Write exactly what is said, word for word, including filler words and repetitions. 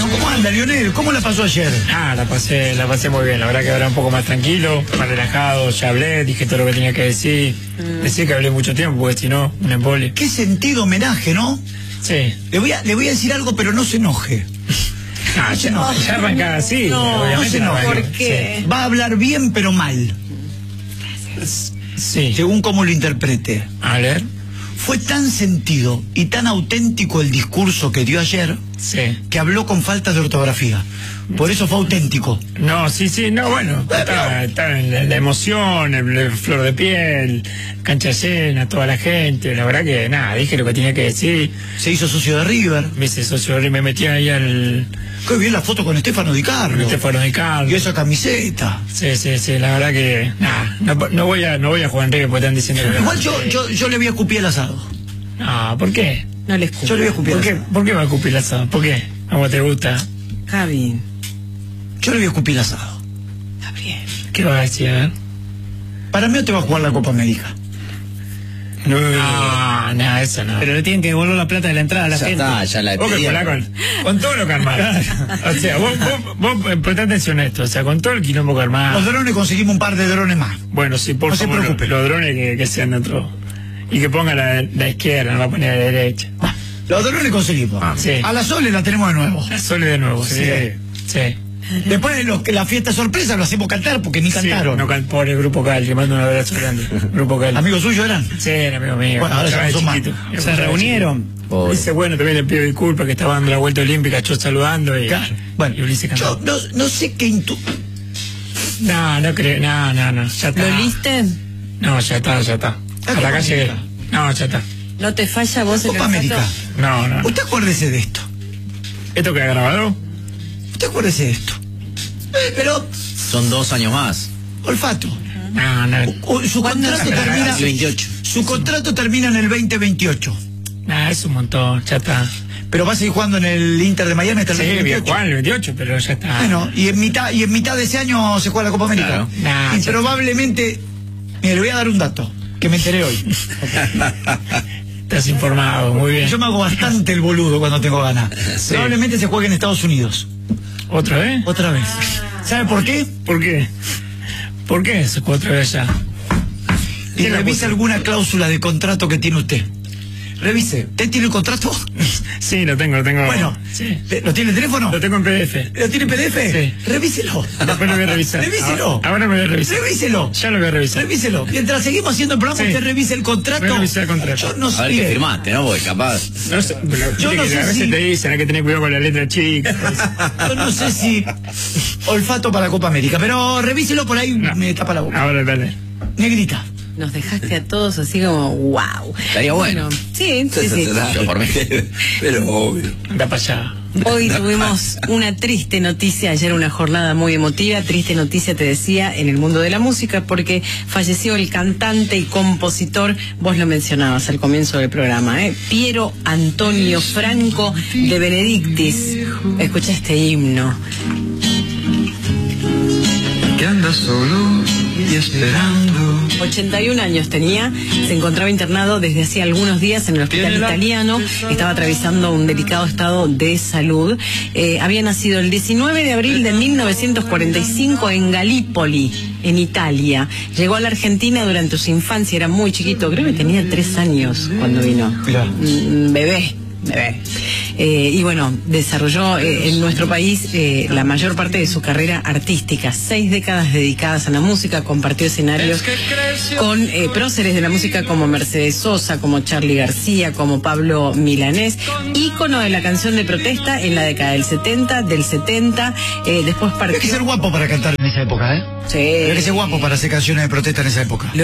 Bueno, ¿cómo anda, Lionel? ¿Cómo la pasó ayer? Ah, la pasé, la pasé muy bien. La verdad que ahora un poco más tranquilo, más relajado. Ya hablé, dije todo lo que tenía que decir. Mm. Decía que hablé mucho tiempo, porque si no, un embole. Qué sentido homenaje, ¿no? Sí. Le voy a, le voy a decir algo, pero no se enoje. Ah, ya, no, ya arrancaba así. No, obviamente no se enoje. ¿Por qué? Sí. Va a hablar bien, pero mal. Sí. Según cómo lo interprete. A ver. Fue tan sentido y tan auténtico el discurso que dio ayer, sí, que habló con faltas de ortografía. Por eso fue auténtico. No, sí, sí, no, bueno, estaba, estaba en la, la emoción, el, el flor de piel, cancha llena, toda la gente. La verdad que nada, dije lo que tenía que decir. Se hizo socio de River. Me hice socio de River, me metí ahí al... Qué bien la foto con Stefano Di Carlo. Stefano Di Carlo. Y esa camiseta. Sí, sí, sí, la verdad que nada, no, no voy a no voy a jugar en River porque están diciendo que... Igual yo, yo, yo le voy a escupir el asado. No, ¿por qué? No le escupo. Yo le voy a escupir ¿Por el qué, asado. ¿Por qué me va a escupir el asado? ¿Por qué? ¿Cómo te gusta? Javi. Yo le voy a escupir el asado. Gabriel. ¿Qué vas a decir? A ver. Para mí te va a jugar la Copa América. No, no, no, eso no. Pero le tienen que devolver la plata de la entrada a la Ya gente. está, ya la Vos pedí. con, con, con todo lo que armaron. O sea, vos, vos, vos eh, prestá atención a esto. O sea, con todo el quilombo que armaron. Los drones conseguimos un par de drones más. Bueno, sí, por No se favor, preocupe. los drones que, que sean de otro. Y que ponga la, la izquierda, no va a poner la derecha. Los drones conseguimos. Ah, sí. A la Sole la tenemos de nuevo. La Sole de nuevo, sí. Sí. Sí. Después de los que la fiesta sorpresa lo hacemos cantar porque ni Sí, cantaron. no can, por el Grupo Cal, le mando un abrazo grande. Grupo Cal. ¿Amigos suyos eran? Sí, era amigo mío. Bueno, ahora ya no son más. Se reunieron. Pobre. Dice, bueno, también le pido disculpas que estaba dando la vuelta olímpica, yo saludando y, Claro. Bueno, y Ulises yo cantando. no, no sé qué intu... No, no creo, no, no, no, ya está. ¿Lo liste? No, ya está, ya está. La A la Copa calle. América. No, ya está. ¿No te falla vos el Copa olfato? América. No, no. Usted acuérdese de esto. ¿Esto que ha grabado? Usted acuérdese de esto. Eh, pero, Son dos años más. olfato. No, no. O- Su ¿Cuándo contrato se termina... El veintiocho. Su contrato termina en el veinte veintiocho. No, es un montón, ya está. Pero va a seguir jugando en el Inter de Miami hasta el Sí, veinte bien, veintiocho. Juan, el veintiocho, pero ya está. Bueno, y en mitad y en mitad de ese año se juega la Copa América. Claro. Nah, y ya- probablemente, mire, le voy a dar un dato que me enteré hoy. Estás informado, muy bien. Yo me hago bastante el boludo cuando tengo ganas. Probablemente se juegue en Estados Unidos. ¿Otra vez? Otra vez. ¿Sabe por qué? ¿Por qué? ¿Por qué se fue otra vez ya? Y revise alguna cláusula de contrato que tiene usted. Revise. ¿Usted tiene el contrato? Sí, lo tengo, lo tengo. Bueno, sí. ¿lo tiene el teléfono? Lo tengo en P D F. ¿Lo tiene en P D F? Sí. Revíselo. Después lo voy a revisar. Revíselo. Ahora, ahora me voy a revisar. Revíselo. Ya lo voy a revisar. Revíselo. Mientras seguimos haciendo el programa, Sí. usted revise el contrato. Voy a revisar el contrato. Yo no sé. A ver qué mire, firmaste, ¿no? Porque capaz. No sé, pero Yo viste no que sé a veces si- te dicen hay que tener cuidado con la letra chica. Yo no sé si olfato para la Copa América, pero revíselo por ahí, No. me tapa la boca. Ahora, dale. Negrita. Nos dejaste a todos así como, wow. Estaría bueno. Sí, sí, sí. Yo por mí. Pero obvio. Anda para allá. Hoy tuvimos una triste noticia, ayer una jornada muy emotiva, triste noticia te decía en el mundo de la música porque falleció el cantante y compositor, vos lo mencionabas al comienzo del programa, ¿eh? Piero Antonio Franco de Benedictis. Escucha este himno. Que anda solo y esperando. ochenta y un años tenía, se encontraba internado desde hacía algunos días en el hospital italiano, estaba atravesando un delicado estado de salud. Eh, había nacido el diecinueve de abril de mil novecientos cuarenta y cinco en Galípoli, en Italia. Llegó a la Argentina durante su infancia, era muy chiquito, creo que tenía tres años cuando vino. Mirá. Mm, bebé. Bebé. Eh, y bueno, desarrolló eh, en nuestro país eh, la mayor parte de su carrera artística, seis décadas dedicadas a la música, compartió escenarios con eh, próceres de la música como Mercedes Sosa, como Charly García, como Pablo Milanés, ícono de la canción de protesta en la década del setenta, del setenta, eh, después Hay que ser partió... guapo para cantar en esa época, ¿eh? Sí. Hay que ser guapo para hacer canciones de protesta en esa época.